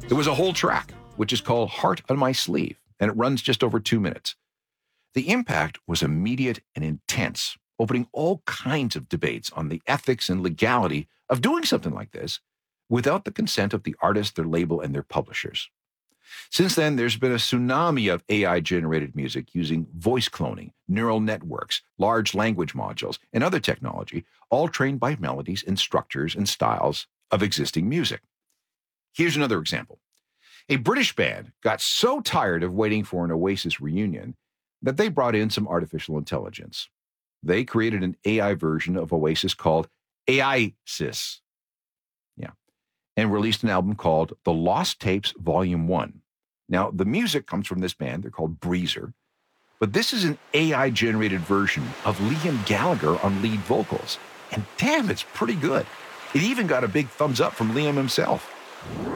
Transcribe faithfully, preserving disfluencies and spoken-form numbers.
It was a whole track, which is called Heart on My Sleeve, and it runs just over two minutes. The impact was immediate and intense, opening all kinds of debates on the ethics and legality of doing something like this without the consent of the artist, their label, and their publishers. Since then, there's been a tsunami of A I-generated music using voice cloning, neural networks, large language modules, and other technology, all trained by melodies and structures and styles of existing music. Here's another example. A British band got so tired of waiting for an Oasis reunion that they brought in some artificial intelligence. They created an A I version of Oasis called AISIS, yeah, and released an album called The Lost Tapes Volume one. Now, the music comes from this band. They're called Breezer. But this is an A I-generated version of Liam Gallagher on lead vocals. And damn, it's pretty good. It even got a big thumbs up from Liam himself.